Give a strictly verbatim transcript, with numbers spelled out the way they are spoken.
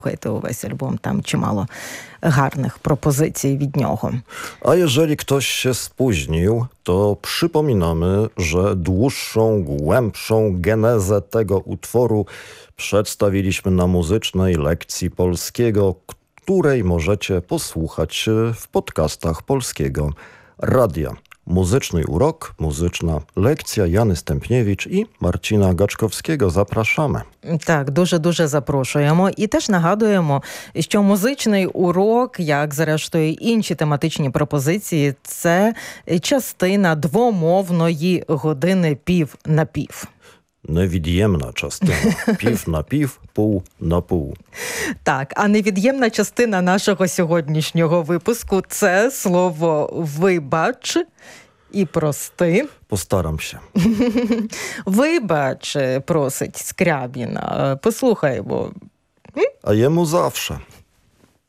Слухайте увесь альбом, tam чимало гарних пропозицій від nього. A jeżeli ktoś się spóźnił, to przypominamy, że dłuższą, głębszą genezę tego utworu przedstawiliśmy na muzycznej lekcji polskiego, której możecie posłuchać w podcastach Polskiego Radia. Muzyczny urok, muzyczna lekція. Яни Стемпнєвич і Марціна Гачковського. Запрошуємо. Так, дуже-дуже запрошуємо. І теж нагадуємо, що музичний урок, як зрештою інші тематичні пропозиції, це частина двомовної години пів на пів. Невід'ємна частина. Пів на пів, пів на пів. Так, а невід'ємна частина нашого сьогоднішнього випуску – це слово «вибач» і «прости». Постарамся. «Вибач», просить Скрябін. Послухаймо. А йому завше.